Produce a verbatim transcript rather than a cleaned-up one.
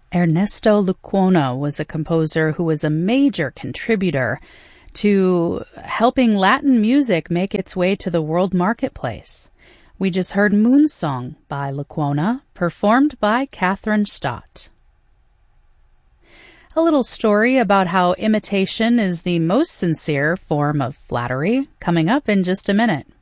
Ernesto Lecuona was a composer who was a major contributor to helping Latin music make its way to the world marketplace. We just heard Moonsong by Lecuona, performed by Catherine Stott. A little story about how imitation is the most sincere form of flattery, coming up in just a minute.